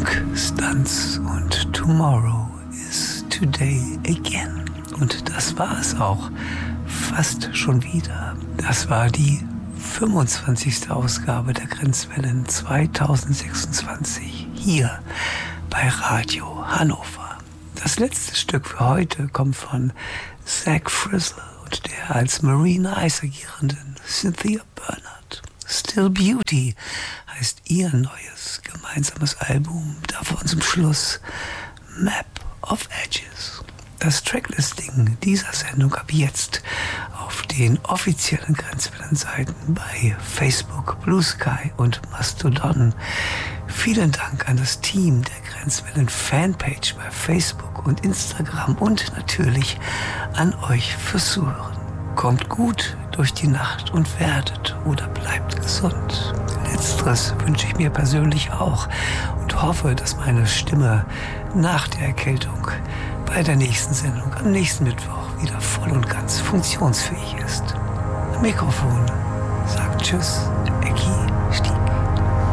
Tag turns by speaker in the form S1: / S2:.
S1: Rock Stunts und Tomorrow is Today Again. Und das war es auch fast schon wieder. Das war die 25. Ausgabe der Grenzwellen 2026 hier bei Radio Hannover. Das letzte Stück für heute kommt von Zach Frizzle und der als Marine Eyes agierenden Cynthia Bernard. Still Beauty heißt ihr neues gemeinsames Album. Davon zum Schluss Map of Edges. Das Tracklisting dieser Sendung ab jetzt auf den offiziellen Grenzwellen-Seiten bei Facebook, Blue Sky und Mastodon. Vielen Dank an das Team der Grenzwellen-Fanpage bei Facebook und Instagram und natürlich an euch fürs Zuhören. Kommt gut durch die Nacht und werdet oder bleibt gesund. Letzteres wünsche ich mir persönlich auch und hoffe, dass meine Stimme nach der Erkältung bei der nächsten Sendung am nächsten Mittwoch wieder voll und ganz funktionsfähig ist. Am Mikrofon sagt Tschüss, Ecki.